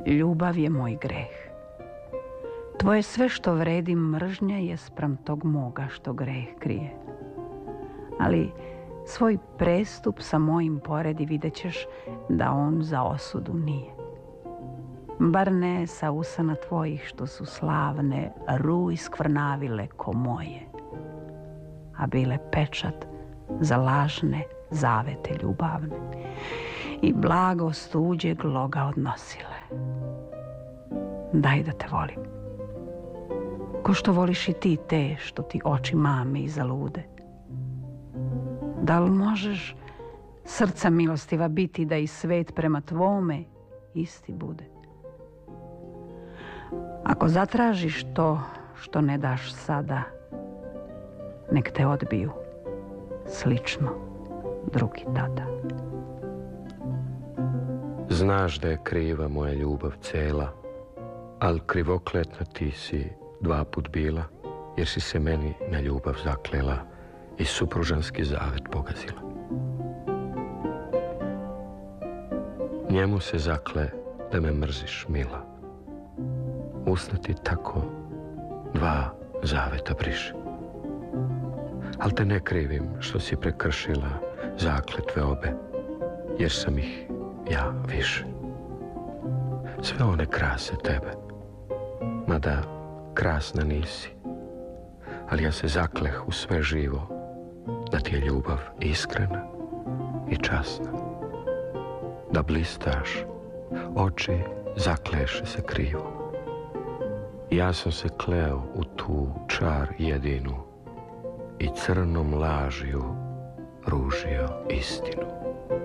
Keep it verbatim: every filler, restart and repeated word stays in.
Ljubav je moj greh. Tvoje sve što vredi mržnja je spram tog moga što greh krije. Ali svoj prestup sa mojim poredi vidjet ćeš da on za osudu nije. Bar ne sa usana tvojih što su slavne ru iskvrnavile ko moje, a bile pečat za lažne zavete ljubavne i blagost tuđeg loga odnosile. Daj da te volim, ko što voliš i ti te što ti oči mame i zalude. Da li možeš srca milostiva biti da i svet prema tvome isti bude? Ako zatražiš to što ne daš sada, nek te odbiju slično drugi tada. Znaš da je kriva moja ljubav cela, al krivokletna ti si dva put bila, jer si se meni na ljubav zaklela i supružanski zavet pogazila. Njemu se zakle da me mrziš, mila. Usna ti tako dva zaveta briše. Al te ne krivim što si prekršila zakletve obe, jer sam ih ja više. Sve one krase tebe, mada krasna nisi, ali ja se zakleh u sve živo da ti je ljubav iskrena i časna. Da blistaš, oči zakleše se krivo. Ja sam se kleo u tu čar jedinu i crnom lažju ružio istinu.